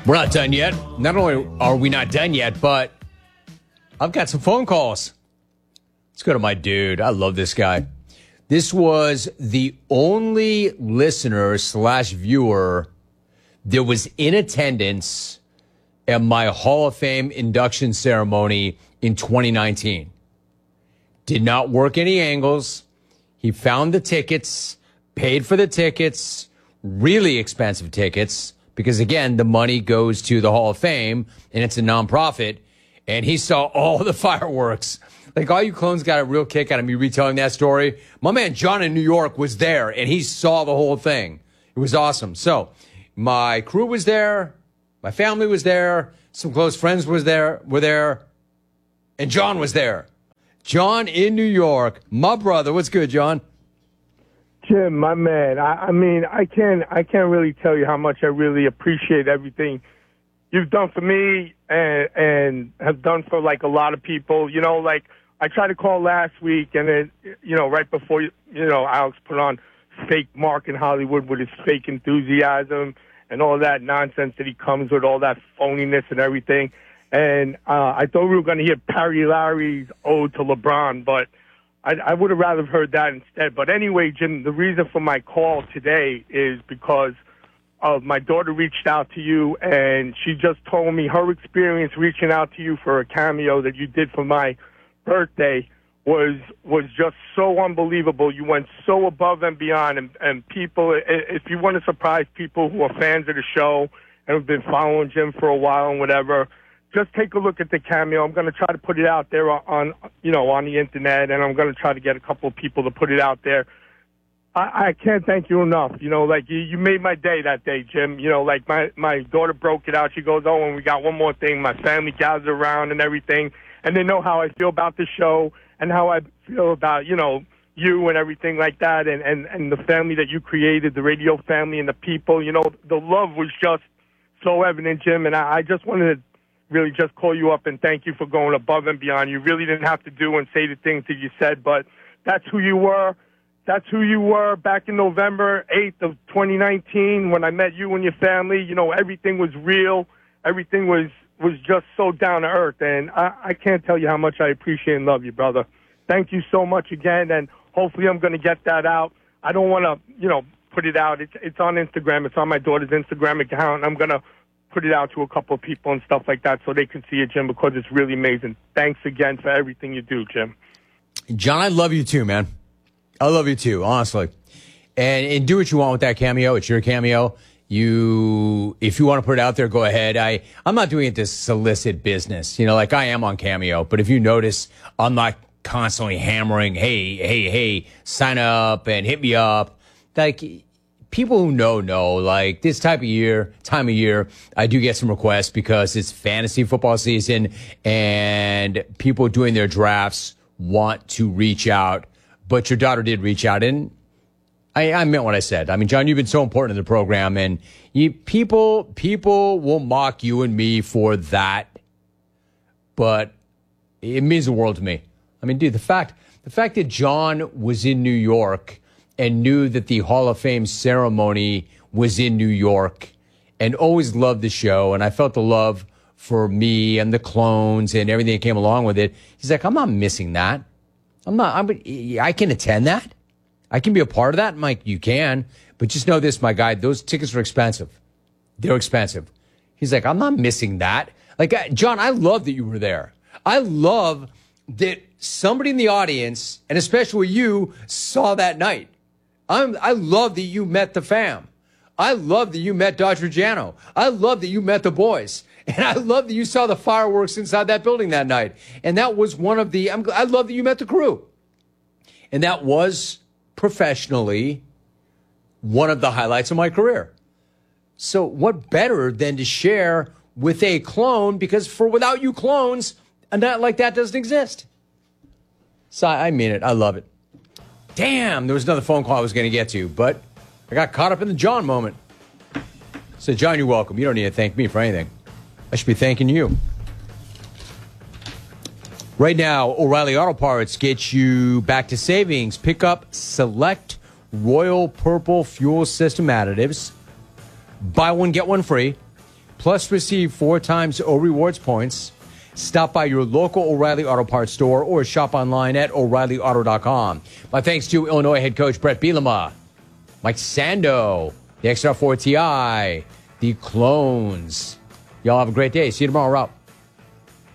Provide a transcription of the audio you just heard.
We're not done yet. Not only are we not done yet, but I've got some phone calls. Let's go to my dude. I love this guy. This was the only listener / viewer that was in attendance at my Hall of Fame induction ceremony in 2019. Did not work any angles. He found the tickets, paid for the tickets, really expensive tickets, because, again, the money goes to the Hall of Fame, and it's a nonprofit, and he saw all the fireworks. Like, all you clones got a real kick out of me retelling that story. My man John in New York was there, and he saw the whole thing. It was awesome. So my crew was there. My family was there. Some close friends were there. And John was there. John in New York. My brother. What's good, John? Jim, my man, I mean, I can't really tell you how much I really appreciate everything you've done for me and have done for, like, a lot of people. You know, like, I tried to call last week, and then, you know, right before, Alex put on fake Mark in Hollywood with his fake enthusiasm and all that nonsense that he comes with, all that phoniness and everything. And I thought we were going to hear Perry Larry's ode to LeBron, but I would have rather heard that instead. But anyway, Jim, the reason for my call today is because of my daughter reached out to you, and she just told me her experience reaching out to you for a cameo that you did for my birthday was just so unbelievable. You went so above and beyond, and people, if you want to surprise people who are fans of the show and have been following Jim for a while and whatever, just take a look at the cameo. I'm going to try to put it out there on the internet, and I'm going to try to get a couple of people to put it out there. I can't thank you enough. You know, like, you made my day that day, Jim. You know, like, my daughter broke it out. She goes, oh, and we got one more thing. My family gathered around and everything, and they know how I feel about the show and how I feel about, you and everything like that, and the family that you created, the radio family and the people. You know, the love was just so evident, Jim, and I just wanted to really just call you up and thank you for going above and beyond. You really didn't have to do and say the things that you said, but that's who you were. That's who you were back in November 8th of 2019 when I met you and your family. You know, everything was real. Everything was just so down to earth, and I can't tell you how much I appreciate and love you, brother. Thank you so much again, and hopefully I'm going to get that out. I don't want to, put it out. It's on Instagram. It's on my daughter's Instagram account, and I'm going to put it out to a couple of people and stuff like that so they can see it, Jim, because it's really amazing. Thanks again for everything you do, Jim. John, I love you too, man. I love you too, honestly. And do what you want with that cameo. It's your cameo. If you want to put it out there, go ahead. I'm not doing it to solicit business, like I am on Cameo. But if you notice, I'm not constantly hammering, hey, sign up and hit me up. Like, people who know, like, this time of year, I do get some requests because it's fantasy football season and people doing their drafts want to reach out. But your daughter did reach out, and I meant what I said. I mean, John, you've been so important in the program, and people will mock you and me for that, but it means the world to me. I mean, dude, the fact that John was in New York and knew that the Hall of Fame ceremony was in New York and always loved the show, and I felt the love for me and the clones and everything that came along with it. He's like, I'm not missing that. I can attend that. I can be a part of that. I'm like, you can, but just know this, my guy, those tickets are expensive. They're expensive. He's like, I'm not missing that. Like, John, I love that you were there. I love that somebody in the audience, and especially you, saw that night. I love that you met the fam. I love that you met Dodger Jano. I love that you met the boys. And I love that you saw the fireworks inside that building that night. And that was one of the, I love that you met the crew. And that was professionally one of the highlights of my career. So what better than to share with a clone, because without you clones, a night like that doesn't exist. So I mean it. I love it. Damn, there was another phone call I was going to get to, but I got caught up in the John moment. So, John, you're welcome. You don't need to thank me for anything. I should be thanking you. Right now, O'Reilly Auto Parts gets you back to savings. Pick up select Royal Purple fuel system additives. Buy one, get one free. Plus, receive 4 times O Rewards points. Stop by your local O'Reilly Auto Parts store or shop online at O'ReillyAuto.com. My thanks to Illinois head coach Brett Bielema, Mike Sando, the XR4 Ti, the Clones. Y'all have a great day. See you tomorrow. We're out.